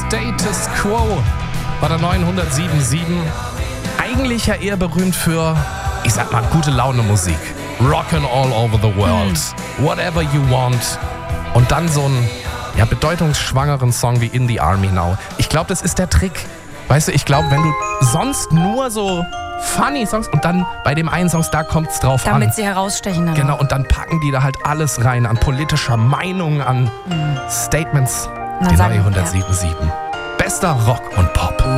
Status Quo bei der 907.7. Eigentlich ja eher berühmt für, ich sag mal, gute Laune Musik. Rockin' all over the world. Whatever you want. Und dann so einen bedeutungsschwangeren Song wie In the Army Now. Ich glaube, das ist der Trick. Weißt du, ich glaube, wenn du sonst nur so funny Songs und dann bei dem einen Song, da kommt es drauf an. Damit sie herausstechen dann. Genau, und dann packen die da halt alles rein an politischer Meinung, an Statements. Die neue 107.7. Bester Rock und Pop.